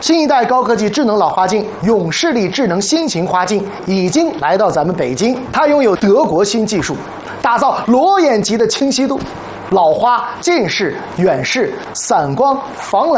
新一代高科技智能老花镜永视力智能新型花镜已经来到咱们北京，它拥有德国新技术，打造裸眼级的清晰度，老花、近视、远视、散光、防蓝。